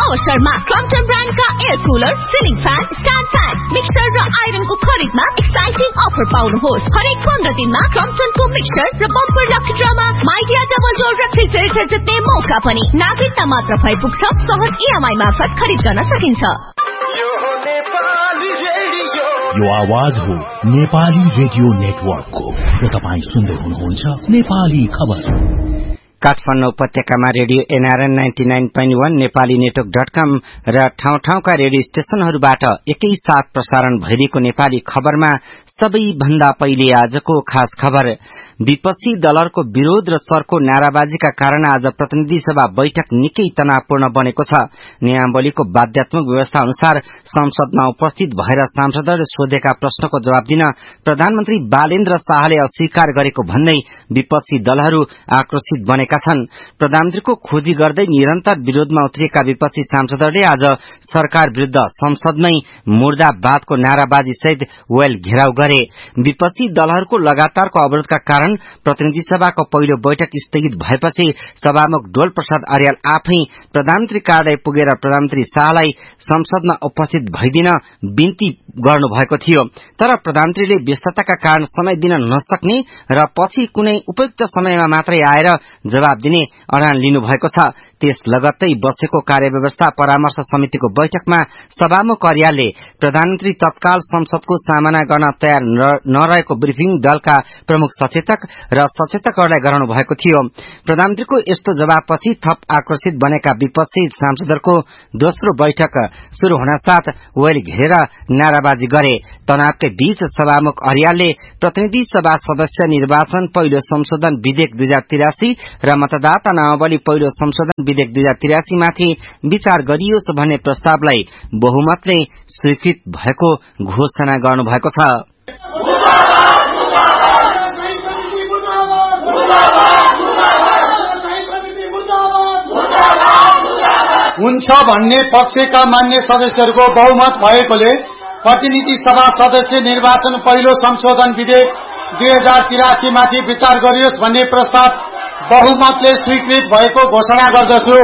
अवसरमा Crompton ब्रान्डका air cooler, ceiling fan, stand fan, mixer र आइरनको खरिदमा एक्साइटिङ अफर पाउनुहोस्। हरेक 15 दिनमा क्रम्पटनको मिक्सर र bumper lucky drama Midea double door refrigerator जित्ने मौका पनि। नागरिकता मात्र भइ पुग्छ। सहज EMI मार्फत खरिद गर्न सकिन्छ। यो आवाज हो नेपाली रेडियो नेटवर्कको र तपाईं सुन्दै हुनुहुन्छ नेपाली खबर। काठमाडौँ उपत्यकामा रेडियो NRN 99.1 नेपाली नेटवर्क.com र ठाउँ ठाउँका रेडियो स्टेशनहरूबाट एकैसाथ प्रसारण भइरहेको नेपाली खबरमा सबैभन्दा पहिले आजको खास खबर। विपक्षी दलहरूको विरोध र सरको नाराबाजीका कारण आज प्रतिनिधि सभा बैठक निकै तनावपूर्ण बनेको छ। नियमावलीको बाध्यात्मक व्यवस्था अनुसार संसदमा उपस्थित भएर सांसदहरूले सोधेका प्रश्नको जवाब दिन प्रधानमन्त्री बालेन्द्र शाहले अस्वीकार गरेको भन्दै विपक्षी दलहरू आक्रोशित बनेका छन्। प्रधानमन्त्रीको खोजी गर्दै निरन्तर विरोधमा उत्रिएका विपक्षी सांसदहरूले आज सरकार विरुद्ध संसदमै मुर्दाबादको नाराबाजी सहित वेल घेराउ गरे। विपक्षी दलहरूको लगातारको अवरोधका कारण प्रतिनिधि सभाको पहिलो बैठक स्थगित भएपछि सभामुख डोल प्रसाद अर्याल आफै प्रधानमन्त्री कार्यालय पुगेर प्रधानमन्त्री शाहलाई संसदमा उपस्थित भइदिन बिन्ती गर्नुभएको थियो। तर प्रधानमन्त्रीले व्यस्तताका कारण समय दिन नसक्ने र पछि कुनै उपयुक्त समयमा मात्रै आएर जवाब दिने अडान लिनु भएको छ। त्यस लगत्तै बसेको कार्यव्यवस्था परामर्श समितिको बैठकमा सभामुख अर्यालले प्रधानमन्त्री तत्काल संसदको सामना गर्न तयार नरहेको ब्रिफिङ दलका प्रमुख सचेतक र सचेतकहरूलाई गराउनु भएको थियो। प्रधानमन्त्रीको यस्तो जवाबपछि थप आक्रोशित बनेका विपक्षी सांसदहरूको दोस्रो बैठक शुरू हुनसाथ वेल घेरेर नाराबाजी गरे। तनावकै बीच सभामुख अर्यालले प्रतिनिधि सभा सदस्य निर्वाचन पहिलो संशोधन विधेयक 2083 र मतदाता नामावली पहिलो संशोधन विधेयक 2083 माथि विचार गरियोस् भन्ने प्रस्तावलाई बहुमतले स्वीकृत भएको घोषणा गर्नुभएको छ। हुन्छ भन्ने पक्षका मान्य सदस्यहरूको बहुमत भएकोले प्रतिनिधि सभा सदस्य निर्वाचन पहिलो संशोधन विधेयक 2083 माथि विचार गरियोस् भन्ने प्रस्ताव बहुमतले स्वीकृत भएको घोषणा गर्दछु।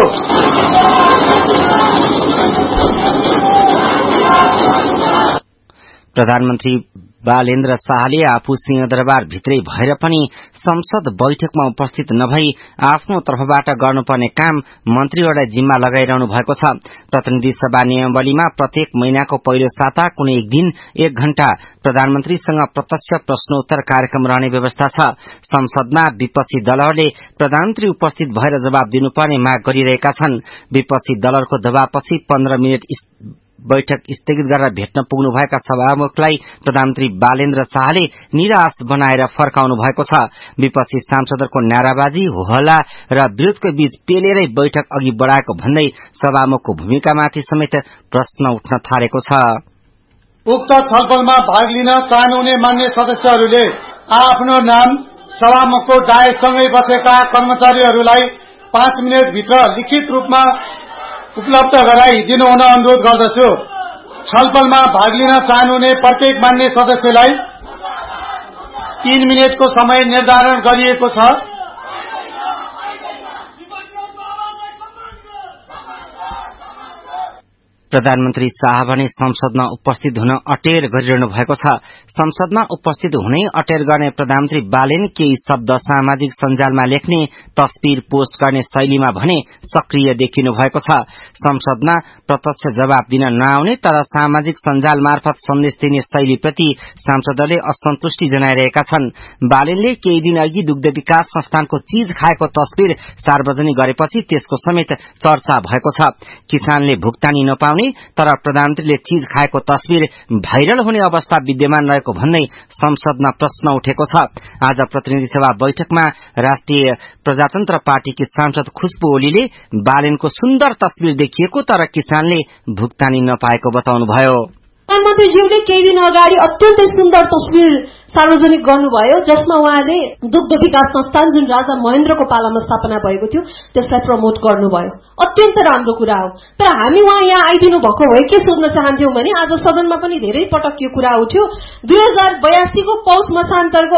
प्रधानमन्त्री बालेन्द्र शाहले आफू सिंहदरबार भित्रै भएर पनि संसद बैठकमा उपस्थित नभई आफ्नो तर्फबाट गर्नुपर्ने काम मन्त्रीहरूलाई जिम्मा लगाइरहनु भएको छ। प्रतिनिधि सभा नियमावलीमा प्रत्येक महिनाको पहिलो साता कुनै एक दिन 1 घण्टा प्रधानमन्त्रीसँग प्रत्यक्ष प्रश्नोत्तर कार्यक्रम रहने व्यवस्था छ। संसदमा विपक्षी दलहरूले प्रधानमन्त्री उपस्थित भएर जवाब दिनुपर्ने माग गरिरहेका छन्। विपक्षी दलहरूको दबावपछि 15 मिनट बैठक स्थगित गरेर भेट्न पुग्नुभएका सभामुखलाई प्रधानमन्त्री बालेन्द्र शाहले निराश बनाएर फर्काउनु भएको छ। विपक्षी सांसदहरूको नाराबाजी, होहल्ला र विरोधको बीच पेलेरै बैठक अघि बढाएको भन्दै सभामुखको भूमिकामाथि समेत प्रश्न उठ्न थालेको छ। उक्त छलफलमा भाग लिन चाहनुहुने मान्य सदस्यहरूले आफ्नो नाम सभामुखको डायससँगै बसेका कर्मचारीहरूलाई 5 मिनट भित्र लिखित रूपमा उपलब्ध गराइदिनु हुन अनुरोध गर्दछु। छलफलमा भाग लिन चाहनुहुने प्रत्येक मान्य सदस्यलाई 3 मिनटको समय निर्धारण गरिएको छ। प्रधानमन्त्री शाह भने संसदमा उपस्थित हुन अटेर गरिरहनु भएको छ। संसदमा उपस्थित हुनै अटेर गर्ने प्रधानमन्त्री बालेन केही शब्द सामाजिक सञ्जालमा लेख्ने, तस्बिर पोस्ट गर्ने शैलीमा भने सक्रिय देखिनु भएको छ। संसदमा प्रत्यक्ष जवाब दिन नआउने तर सामाजिक सञ्जाल मार्फत सन्देश दिने शैलीप्रति सांसदहरूले असन्तुष्टि जनाइरहेका छन्। बालेनले केही दिन अघि दुग्ध विकास संस्थानको चीज खाएको तस्बिर सार्वजनिक गरेपछि त्यसको समेत चर्चा भएको छ। किसानले भुक्तानी नपाउने तर प्रधानमन्त्रीले चीज खाएको तस्बिर भाइरल हुने अवस्था विद्यमान रहेको भन्दै संसदमा प्रश्न उठेको छ। आज प्रतिनिधि सभा बैठकमा राष्ट्रिय प्रजातन्त्र पार्टीकी सांसद खुशबु ओलीले बालेनको सुन्दर तस्बिर देखिएको तर किसानले भुक्तानी नपाएको बताउनुभयो। प्रधानमन्त्रीज्यूले केही दिन अगाडि अत्यन्तै सुन्दर तस्बिर सार्वजनिक गर्नुभयो जसमा उहाँले दुग्ध विकास संस्थान जुन राजा महेन्द्रको पालामा स्थापना भएको थियो त्यसलाई प्रमोट गर्नुभयो। अत्यन्त राम्रो कुरा हो। तर हामी उहाँ यहाँ आइदिनु भएको भए के सोध्न चाहन्थ्यौं भने आज सदनमा पनि धेरै पटक यो कुरा उठ्यो। 2082 को पौष मसान्तरको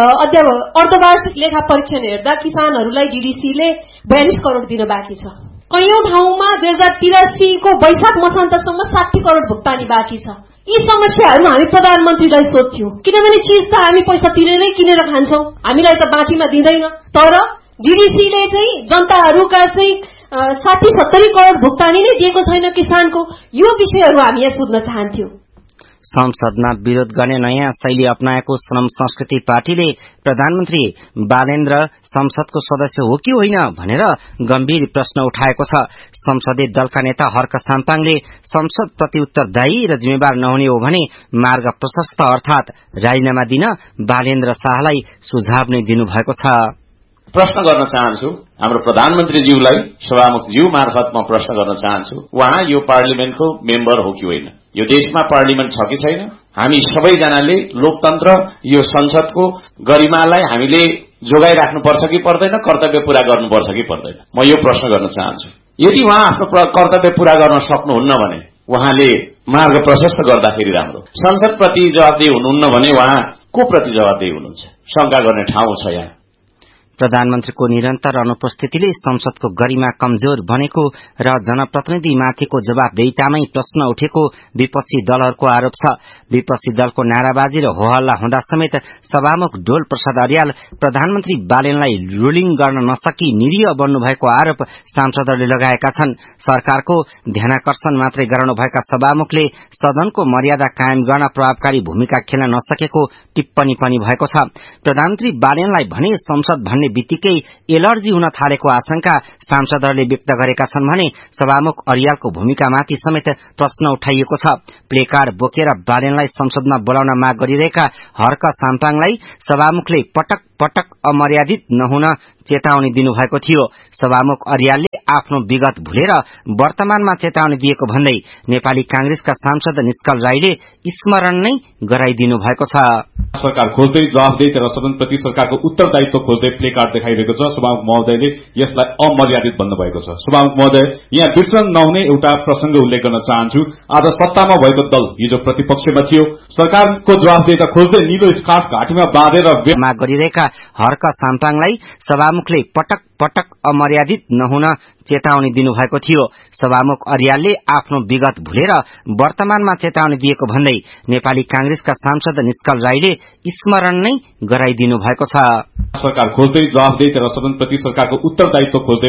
अर्धवार्षिक लेखा परीक्षण हेर्दा किसानहरूलाई डीडीसीले 42 करोड़ दिन बाँकी छ। कैयौं ठाउँमा 2083 को वैशाख मसान्तसम्म 60 करोड़ भुक्तानी बाँकी छ। यी समस्याहरू हामी प्रधानमन्त्रीलाई सोध्थ्यौं, किनभने चीज त हामी पैसा तिरेरै किनेर खान्छौं, हामीलाई त बाँकीमा दिँदैन। तर डीडीसीले चाहिँ जनताहरूका चाहिँ 60-70 करोड़ भुक्तानी नै दिएको छैन किसानको। यो विषयहरू हामी यहाँ सोध्न चाहन्थ्यौं। संसदमा विरोध गर्ने नयाँ शैली अपनाएको श्रम संस्कृति पार्टीले प्रधानमन्त्री बालेन्द्र संसदको सदस्य हो कि होइन भनेर गम्भीर प्रश्न उठाएको छ। संसदीय दलका नेता हर्क साम्पाङले संसद प्रति उत्तरदायी र जिम्मेवार नहुने हो भने मार्ग प्रशस्त अर्थात राजीनामा दिन बालेन्द्र शाहलाई सुझाव नै दिनुभएको छ। प्रश्न गर्न चाहन्छु हाम्रो प्रधानमन्त्रीज्यूलाई, सभामुखज्यू मार्फत म प्रश्न गर्न चाहन्छु, उहाँ यो पार्लिमेन्टको मेम्बर हो कि होइन? यो देशमा पार्लिमेन्ट छ कि छैन? हामी सबैजनाले लोकतन्त्र, यो संसदको गरिमालाई हामीले जोगाइराख्नुपर्छ कि पर्दैन? कर्तव्य पूरा गर्नुपर्छ कि पर्दैन? म यो प्रश्न गर्न चाहन्छु। यदि उहाँ आफ्नो कर्तव्य पूरा गर्न सक्नुहुन्न भने उहाँले मार्ग प्रशस्त गर्दाखेरि राम्रो। संसदप्रति जवाबदेही हुनुहुन्न भने उहाँ को प्रति जवाबदेही हुनुहुन्छ? शंका गर्ने ठाउँ छ यहाँ। प्रधानमन्त्रीको निरन्तर अनुपस्थितिले संसदको गरिमा कमजोर बनेको र जनप्रतिनिधिमाथिको जवाबदेहितामै प्रश्न उठेको विपक्षी दलहरूको आरोप छ। विपक्षी दलको नाराबाजी र होहल्ला हुँदा समेत सभामुख डोल प्रसाद अर्याल प्रधानमन्त्री बालेनलाई रुलिङ गर्न नसकी निरीह बन्नुभएको आरोप सांसदहरूले लगाएका छन्। सरकारको ध्यानाकर्षण मात्रै गराउनुभएका सभामुखले सदनको मर्यादा कायम गर्न प्रभावकारी भूमिका खेल्न नसकेको टिप्पणी पनि भएको छ। प्रधानमन्त्री बालेनलाई भने संसद भन्ने बित्तिकै एलर्जी हुन थालेको आशंका सांसदहरूले व्यक्त गरेका छन् भने सभामुख अर्यालको भूमिकामाथि समेत प्रश्न उठाइएको छ। प्लेकार्ड बोकेर बालेनलाई संसदमा बोलाउन माग गरिरहेका हर्क साम्पाङलाई सभामुखले पटक पटक अमर्यादित नहुन चेतावनी दिनुभएको थियो। सभामुख अर्यालले आफ्नो विगत भुलेर वर्तमानमा चेतावनी दिएको भन्दै नेपाली कांग्रेसका सांसद निष्कल राईले स्मरण नै गराइदिनु भएको छ। सरकार खोज्दै जवाफदेही र सदनप्रति सरकारको उत्तरदायित्व खोज्दै प्लेकार्ड देखाइरहेको छ। सभामुख महोदयले यसलाई अमर्यादित भन्नुभएको छ। सभामुख महोदय, यहाँ विचलन नहुने एउटा प्रसंग उल्लेख गर्न चाहन्छु। आज सत्तामा भएको दल हिजो प्रतिपक्षमा थियो। सरकारको जवाफदेहिता खोज्दै नीलो स्कार्फ घाँटीमा बाँधेर माग गरिरहेका हर्क साम्पाङलाई सभामुखले पटक पटक अमर्यादित नहुन चेतावनी दिनुभएको थियो। सभामुख अर्यालले आफ्नो विगत भुलेर वर्तमानमा चेतावनी दिएको भन्दै नेपाली कांग्रेसका सांसद निष्कल राईले स्मरण नै गराइदिनु भएको छ। सरकार खोज्दै जवाफदेही र सदनप्रति सरकारको उत्तरदायित्व खोज्दै